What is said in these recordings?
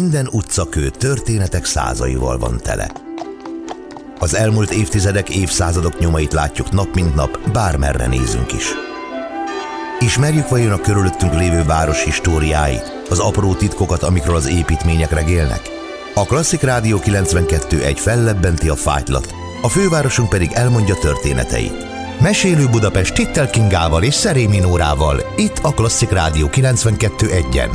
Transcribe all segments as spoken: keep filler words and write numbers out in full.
Minden utcakő történetek százaival van tele. Az elmúlt évtizedek, évszázadok nyomait látjuk nap mint nap, bármerre nézünk is. Ismerjük vajon a körülöttünk lévő város históriáit, az apró titkokat, amikről az építmények regélnek? A Klasszik Rádió kilencvenkettő egy fellebbenti a fájtlat, a fővárosunk pedig elmondja történeteit. Mesélő Budapest Tittel Kingával és Szerémi Nórával, itt a Klasszik Rádió kilencvenkettő egyen.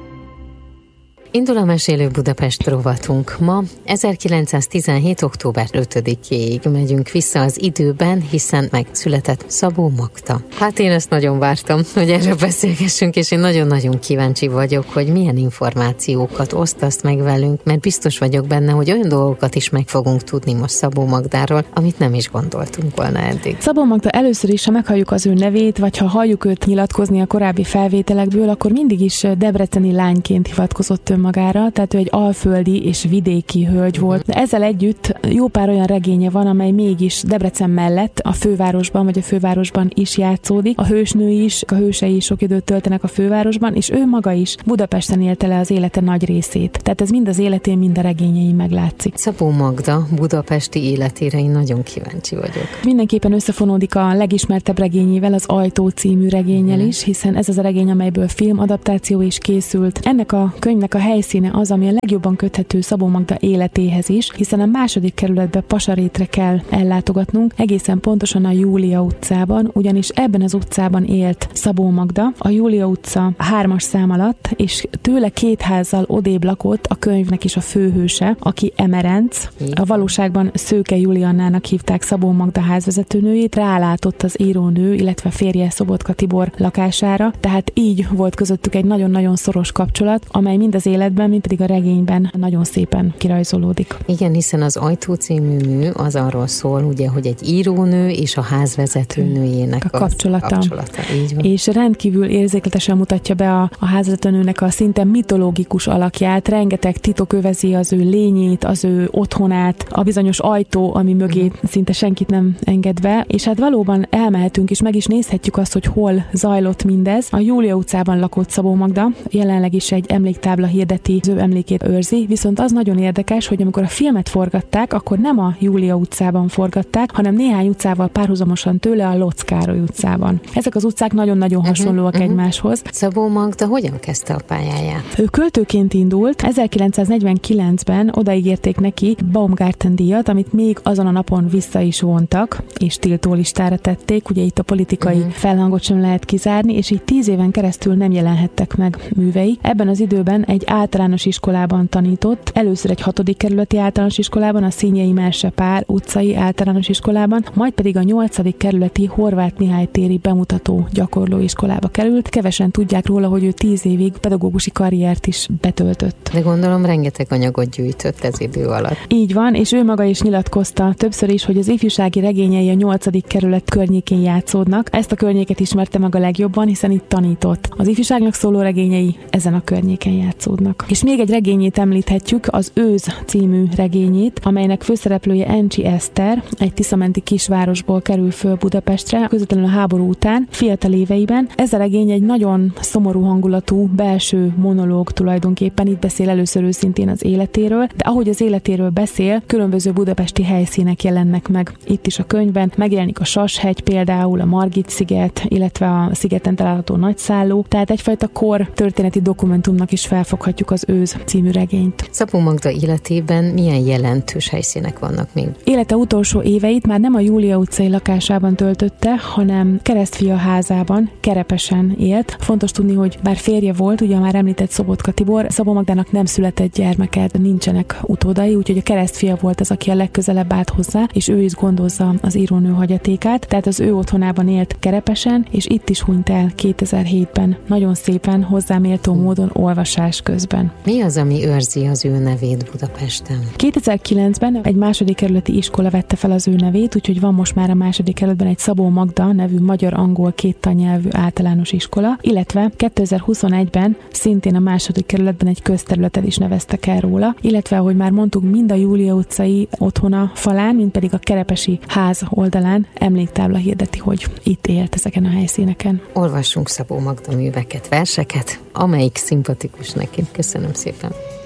Indul a Mesélő Budapest rovatunk. Ma ezerkilencszáztizenhét. október ötödikéig megyünk vissza az időben, hiszen megszületett Szabó Magda. Hát én ezt nagyon vártam, hogy erről beszélgessünk, és én nagyon-nagyon kíváncsi vagyok, hogy milyen információkat osztasz meg velünk, mert biztos vagyok benne, hogy olyan dolgokat is meg fogunk tudni most Szabó Magdáról, amit nem is gondoltunk volna eddig. Szabó Magda először is, ha meghalljuk az ő nevét, vagy ha halljuk őt nyilatkozni a korábbi felvételekből, akkor mindig is debreceni lányként hivatkozott magára, tehát ő egy alföldi és vidéki hölgy volt. De ezzel együtt jó pár olyan regénye van, amely mégis Debrecen mellett a fővárosban, vagy a fővárosban is játszódik. A hősnő is, a hősei is sok időt töltenek a fővárosban, és ő maga is Budapesten élte le az élete nagy részét. Tehát ez mind az életén, mind a regényein meglátszik. Szabó Magda budapesti életére én nagyon kíváncsi vagyok. Mindenképpen összefonódik a legismertebb regényével, az Ajtó című regénnyel mm. is, hiszen ez az a regény, amelyből filmadaptáció is készült. Ennek a könyvnek a helyszíne az, ami a legjobban köthető Szabó Magda életéhez is, hiszen a második kerületbe, Pasarétre kell ellátogatnunk, egészen pontosan a Júlia utcában, ugyanis ebben az utcában élt Szabó Magda, a Júlia utca hármas szám alatt, és tőle két házzal odébb lakott a könyvnek is a főhőse, aki Emerenc. A valóságban Szőke Juliannának hívták Szabó Magda házvezetőnőjét, rálátott az írónő, illetve férje Szobotka Tibor lakására, tehát így volt közöttük egy nagyon-nagyon szoros kapcsolat, amely mind az életben, mint pedig a regényben nagyon szépen kirajzolódik. Igen, hiszen az Ajtó című mű az arról szól, ugye, hogy egy írónő és a házvezetőnőjének a kapcsolata. kapcsolata. Így van. És rendkívül érzékletesen mutatja be a, a házvezetőnőnek a szinte mitológikus alakját, rengeteg titok övezi az ő lényét, az ő otthonát, a bizonyos ajtó, ami mögé uh-huh. szinte senkit nem enged be, és hát valóban elmehetünk, és meg is nézhetjük azt, hogy hol zajlott mindez. A Júlia utcában lakott Szabó Magda, jelenleg is egy emléktábla hirdeti, az ő emlékét őrzi, viszont az nagyon érdekes, hogy amikor a filmet forgatták, akkor nem a Júlia utcában forgatták, hanem néhány utcával párhuzamosan tőle a Locz Károly utcában. Ezek az utcák nagyon-nagyon hasonlóak uh-huh, egymáshoz. Uh-huh. Szabó Magda hogyan kezdte a pályáját? Ő költőként indult, ezerkilencszáznegyvenkilencben odaígérték neki Baumgarten díjat, amit még azon a napon vissza is vontak, és tiltó listára tették, ugye itt a politikai uh-huh. felhangot sem lehet kizárni, és így tíz éven keresztül nem jelenhettek meg művei. Ebben az időben egy általános iskolában tanított, először egy hatodik kerületi általános iskolában, a Színyei Merse Pál utcai általános iskolában, majd pedig a nyolcadik kerületi Horváth Mihály téri bemutató gyakorlóiskolába került. Kevesen tudják róla, hogy ő tíz évig pedagógusi karriert is betöltött. De gondolom rengeteg anyagot gyűjtött ez idő alatt. Így van, és ő maga is nyilatkozta többször is, hogy az ifjúsági regényei a nyolcadik kerület környékén játszódnak. Ezt a környéket ismerte meg a legjobban, hiszen itt tanított. Az ifjúságnak szóló regényei ezen a környéken játszódnak. És még egy regényét említhetjük, az Őz című regényét, amelynek főszereplője Encsi Eszter, egy tiszamenti kisvárosból kerül föl Budapestre, közvetlenül a háború után, fiatal éveiben. Ez a regény egy nagyon szomorú hangulatú belső monológ tulajdonképpen, itt beszél először őszintén az életéről, de ahogy az életéről beszél, különböző budapesti helyszínek jelennek meg itt is a könyvben. Megjelenik a Sashegy például, a Margit-sziget, illetve a szigeten található Nagyszálló, tehát egyfajta kor történeti dokumentumnak is felfoghatjuk az Őz című regényt. Szabó Magda életében milyen jelentős helyszínek vannak még? Élete utolsó éveit már nem a Júlia utcai lakásában töltötte, hanem Keresztfia házában, Kerepesen élt. Fontos tudni, hogy bár férje volt, ugye már említett Szobotka Tibor, Szabó Magdának nem született gyermeke, nincsenek utódai, úgyhogy a keresztfia volt az, aki a legközelebb állt hozzá, és ő is gondozza az írónő hagyatékát, tehát az ő otthonában élt Kerepesen, és itt is hunyt el kétezer-hétben. Nagyon szépen, hozzáméltó módon olvasás közben. Mi az, ami őrzi az ő nevét Budapesten? kétezer-kilencben egy második kerületi iskola vette fel az ő nevét, úgyhogy van most már a második kerületben egy Szabó Magda nevű magyar-angol kéttannyelvű általános iskola, illetve kétezer-huszonegyben szintén a második kerületben egy közterületet is neveztek el róla, illetve ahogy már mondtuk, mind a Júlia utcai otthona falán, mind pedig a Kerepesi ház oldalán emléktábla hirdeti, hogy itt élt ezeken a helyszíneken. Olvassunk Szabó Magda műveket, verseket, amelyik szimpatikus nekünk. Köszönöm szépen.